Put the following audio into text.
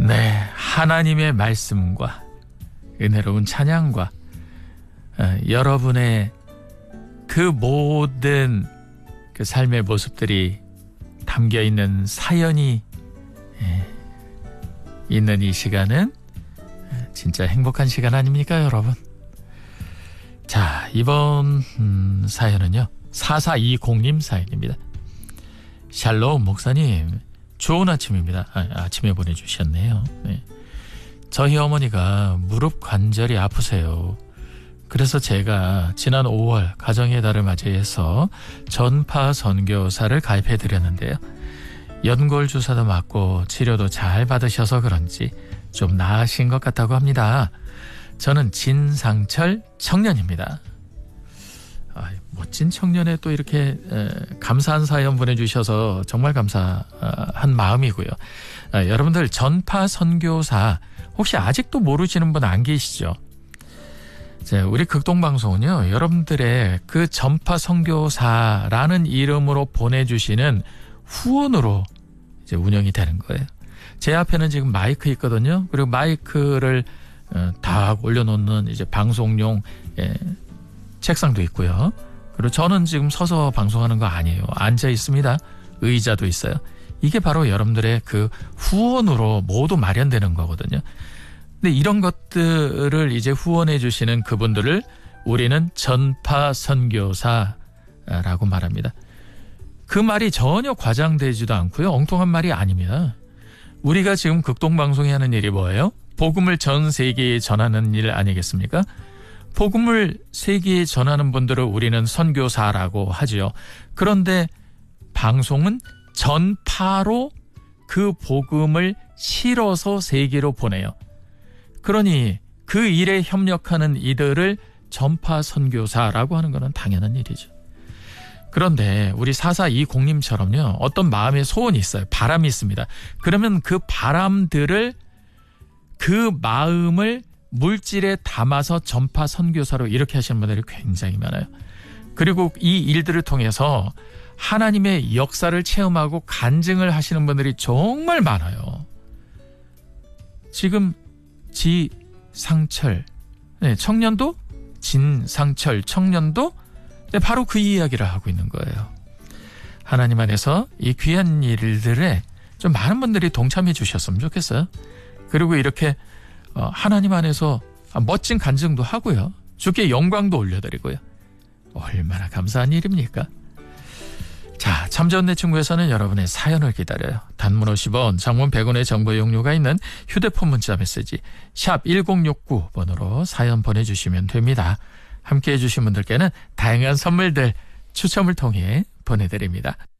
네, 하나님의 말씀과 은혜로운 찬양과 여러분의 그 모든 그 삶의 모습들이 담겨있는 사연이 있는 이 시간은 진짜 행복한 시간 아닙니까, 여러분? 자, 이번 사연은요 4420님 사연입니다. 샬롬 목사님, 좋은 아침입니다. 아침에 보내주셨네요. 네. 저희 어머니가 무릎 관절이 아프세요. 그래서 제가 지난 5월 가정의 달을 맞이해서 전파 선교사를 가입해드렸는데요. 연골 주사도 맞고 치료도 잘 받으셔서 그런지 좀 나으신 것 같다고 합니다. 저는 진상철 청년입니다. 멋진 청년에 또 이렇게 감사한 사연 보내주셔서 정말 감사한 마음이고요. 여러분들 전파 선교사 혹시 아직도 모르시는 분 안 계시죠? 우리 극동방송은요, 여러분들의 그 전파 선교사라는 이름으로 보내주시는 후원으로 이제 운영이 되는 거예요. 제 앞에는 지금 마이크 있거든요. 그리고 마이크를 다 올려놓는 이제 방송용 책상도 있고요. 그리고 저는 지금 서서 방송하는 거 아니에요. 앉아 있습니다. 의자도 있어요. 이게 바로 여러분들의 그 후원으로 모두 마련되는 거거든요. 근데 이런 것들을 이제 후원해 주시는 그분들을 우리는 전파 선교사라고 말합니다. 그 말이 전혀 과장되지도 않고요. 엉뚱한 말이 아닙니다. 우리가 지금 극동방송이 하는 일이 뭐예요? 복음을 전 세계에 전하는 일 아니겠습니까? 복음을 세계에 전하는 분들을 우리는 선교사라고 하지요. 그런데 방송은 전파로 그 복음을 실어서 세계로 보내요. 그러니 그 일에 협력하는 이들을 전파 선교사라고 하는 것은 당연한 일이죠. 그런데 우리 4420님처럼요. 어떤 마음의 소원이 있어요. 바람이 있습니다. 그러면 그 바람들을 그 마음을 물질에 담아서 전파 선교사로 이렇게 하시는 분들이 굉장히 많아요. 그리고 이 일들을 통해서 하나님의 역사를 체험하고 간증을 하시는 분들이 정말 많아요. 지금 지상철 청년도 진상철 청년도 바로 그 이야기를 하고 있는 거예요. 하나님 안에서 이 귀한 일들에 좀 많은 분들이 동참해 주셨으면 좋겠어요. 그리고 이렇게 하나님 안에서 멋진 간증도 하고요. 주께 영광도 올려드리고요. 얼마나 감사한 일입니까? 자, 참좋은 내 친구에서는 여러분의 사연을 기다려요. 단문 50원, 장문 100원의 정보 이용료가 있는 휴대폰 문자 메시지 샵 1069번으로 사연 보내주시면 됩니다. 함께해 주신 분들께는 다양한 선물들 추첨을 통해 보내드립니다.